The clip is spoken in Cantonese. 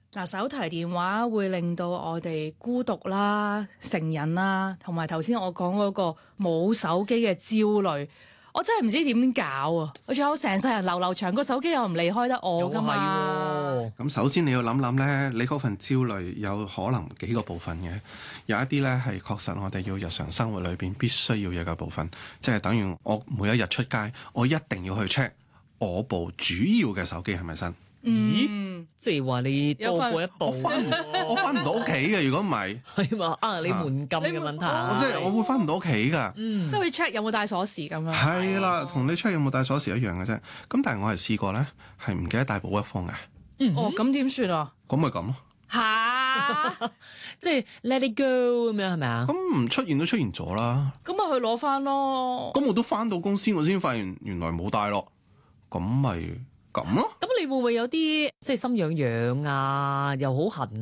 嗱，手提電話會令到我哋孤獨啦、成癮啦，同埋頭先我講嗰個冇手機嘅焦慮，我真係唔知點搞啊！我仲有成世人流流長，個手機又唔離開得我噶嘛。 咁首先你要諗諗咧，你嗰份焦慮有可能幾個部分嘅，有一啲咧係確實我哋要日常生活裏邊必須要有嘅部分，即係等於我每一日出街，我一定要去 check 我部主要嘅手機係咪新。 咦？即係話你多過一步， 我翻唔到屋企嘅，如果唔係係嘛？你門禁嘅問題， 即係我會翻唔到屋企㗎。 即係會 check 有冇帶鎖匙咁樣。 係啦，同你 check 有冇帶鎖匙一樣嘅啫。咁但係我係試過咧，係唔記得帶補一方嘅。 哦，咁點算啊？ 咁咪咁咯。 嚇！ 即係 let it go 咁樣係咪啊？ 咁唔出現都出現咗啦。 咁咪去攞翻咯。 咁我都翻到公司，我先發現原來冇帶咯。咁咪咁咯。 咁你會唔會有啲即係心癢癢啊，又好痕